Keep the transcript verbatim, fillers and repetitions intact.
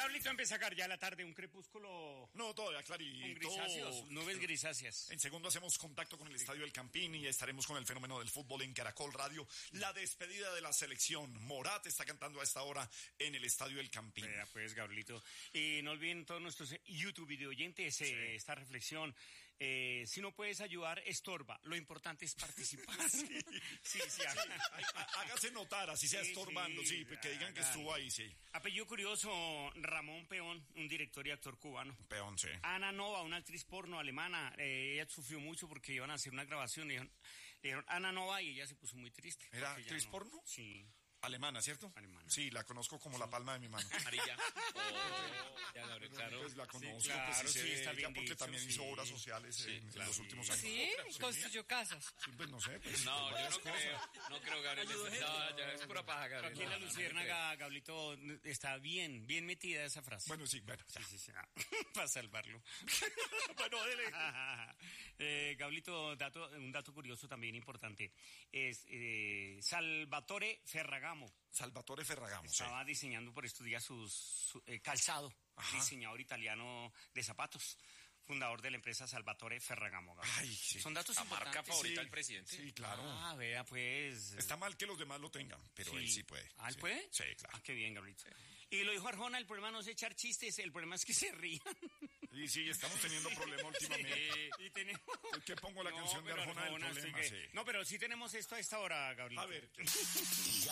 Gablito, empieza a sacar ya la tarde, un crepúsculo. No, todavía clarito. Un grisáceos, nubes grisáceas. En segundo hacemos contacto con el Estadio El Campín y estaremos con el fenómeno del fútbol en Caracol Radio. La despedida de la selección. Morat está cantando a esta hora en el Estadio El Campín. Vea pues, Gablito. Y no olviden todos nuestros YouTube video oyentes eh, sí. esta reflexión. Eh, si no puedes ayudar, estorba. Lo importante es participar. sí, sí, sí, hágase notar, así sea sí, estorbando, sí, sí que digan que estuvo ahí, sí. Apellido curioso, Ramón Peón, un director y actor cubano. Peón, sí. Ana Nova, una actriz porno alemana, eh, ella sufrió mucho porque iban a hacer una grabación, le dijeron, le dijeron Ana Nova y ella se puso muy triste. ¿Era actriz no, porno? Sí. Alemana, ¿cierto? Alemana. Sí, la conozco como sí. la palma de mi mano. Amarilla. Oh, ya la claro. Pues la conozco, sí, claro, pues, sí, sí, está bien porque dicho, también sí. hizo obras sociales sí, en, claro, en los últimos años. ¿Sí? sí. ¿Construyó casas? Sí, pues no sé. Pues, no, yo no cosas. creo. No creo, Gabriel. No, ya es pura paja, Gabriel. Aquí en la Luciérnaga, Gablito, está bien, bien metida esa frase. Bueno, sí, bueno. Sí, sí, sí. Para salvarlo. Bueno, dele. eh, Gablito, dato, un dato curioso también importante. Es eh, Salvatore Ferragamo. Salvatore Ferragamo, Estaba sí. diseñando por estos días sus, su eh, calzado, Ajá. diseñador italiano de zapatos, fundador de la empresa Salvatore Ferragamo. Ay, sí. Son datos la importantes. marca favorita sí, del presidente. Sí, claro. Ah, vea, pues. Está mal que los demás lo tengan, pero sí. él sí puede. ¿Ah, él sí. puede? Sí, claro. Ah, qué bien, Gabrielito. Sí. Y lo dijo Arjona, el problema no es echar chistes, el problema es que se rían. Y sí, estamos teniendo problemas últimamente. Sí, y tenemos... ¿Por qué pongo la no, canción de Arjona, Arjona del problema? Que... Sí. No, pero sí tenemos esto a esta hora, Gabrielito. A ver.